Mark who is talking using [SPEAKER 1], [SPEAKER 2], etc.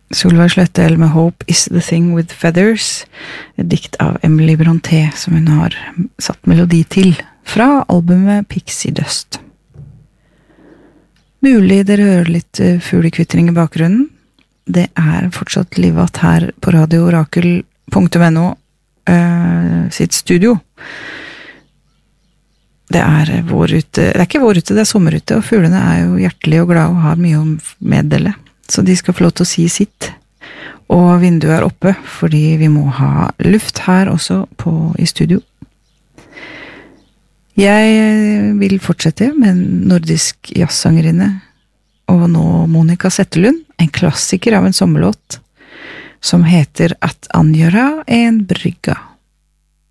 [SPEAKER 1] Solveig Slettel med Hope is the Thing with Feathers, et dikt av Emily Brontë som hun har satt melodi til, fra albumet Pixie Dust. Mulig dere hører litt fuglekvittring i bakgrunnen. Det fortsatt livat her på radioorakel.no sitt studio. Det vår ute, det ikke vår ute, det sommer ute, og fuglene jo hjertelige og glade og har mye å meddele. Så de skal få lov til å si sitt. Og vinduet oppe, fordi vi må ha luft her også i studio. Jeg vil fortsette med en nordisk jazzsangerinne, og nå Monica Zetterlund, en klassiker av en sommerlåt, som heter At Angjøra en brygga.